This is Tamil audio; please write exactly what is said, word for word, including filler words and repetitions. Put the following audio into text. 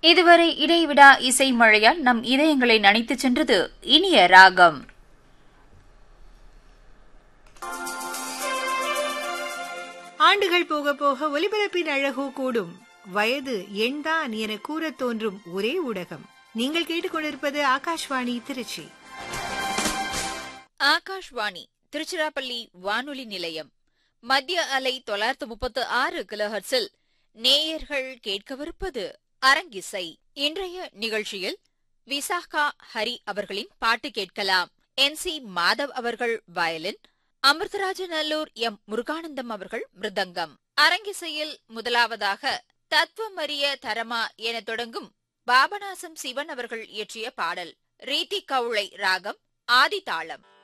இதுவரை இடைவிடா இசை மழையால் நம் இதயங்களை நனைத்துச் சென்றது இனிய ராகம். ஆண்டுகள் போக போக ஒலிபரப்பின் அழகோ கூடும். வயது எண்தான் என கூற தோன்றும் ஒரே ஊடகம். நீங்கள் கேட்டுக்கொண்டிருப்பது ஆகாஷ்வாணி திருச்சி. ஆகாஷ்வாணி திருச்சிராப்பள்ளி வானொலி நிலையம். மத்திய அலை தொள்ளாயிரத்து முப்பத்து ஆறு கிலோஹெர்ட்ஸில் நேயர்கள் கேட்கவிருப்பது அரங்கிசை. இன்றைய நிகழ்ச்சியில் விசாகா ஹரி அவர்களின் பாட்டு கேட்கலாம். என் சி மாதவ் அவர்கள் வயலின், அமிர்தராஜநல்லூர் எம் முருகானந்தம் அவர்கள் மிருதங்கம். அரங்கிசையில் முதலாவதாக தத்துவமரிய தரமா என தொடங்கும் பாபநாசம் சிவன் அவர்கள் இயற்றிய பாடல். ரீதி கவுளை ராகம், ஆதி தாளம்.